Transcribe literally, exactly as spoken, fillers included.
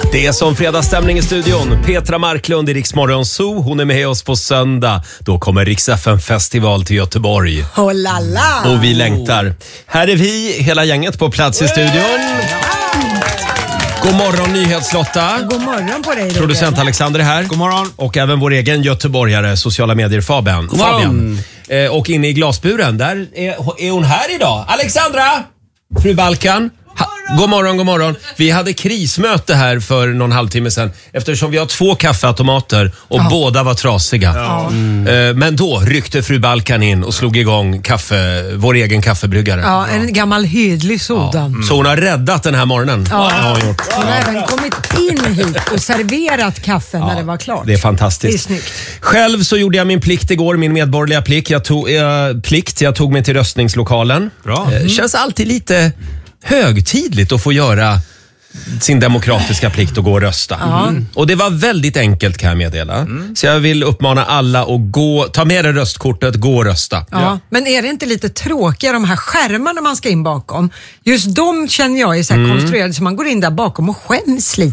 Det är som fredagsstämning i studion. Petra Marklund i Rix Morgon Zoo. Hon är med oss på söndag. Då kommer Rix F M-festival till Göteborg. Oh la la. Och vi längtar. Här är vi, hela gänget på plats i studion. God morgon Nyhetslotta. God morgon på dig. Producent Alexander är här. God morgon. Och även vår egen göteborgare, sociala medier Fabian. God morgon. Fabian. Eh, och inne i glasburen, där är, är hon här idag. Alexandra! Fru Balkan. Ha, god morgon, god morgon. Vi hade krismöte här för någon halvtimme sedan eftersom vi har två kaffeautomater och ja. båda var trasiga. Ja. Mm. Men då ryckte fru Balkan in och slog igång kaffe, vår egen kaffebryggare. Ja, en gammal hedlig sådan. Ja. Mm. Så hon har räddat den här morgonen. Ja. Ja, hon, gjort. Hon har ja. även kommit in hit och serverat kaffe ja. när det var klart. Det är fantastiskt. Det är snyggt. Själv så gjorde jag min plikt igår, min medborgerliga plikt. Jag tog, äh, plikt. Jag tog mig till röstningslokalen. Bra. Mm. Känns alltid lite högtidligt att få göra sin demokratiska plikt och gå och rösta. Mm. Och det var väldigt enkelt kan jag meddela. Mm. Så jag vill uppmana alla att gå, ta med er röstkortet, gå och rösta. Ja. Ja. Men är det inte lite tråkiga de här skärmarna man ska in bakom? Just de känner jag är så här mm. konstruerade så man går in där bakom och skäms lite.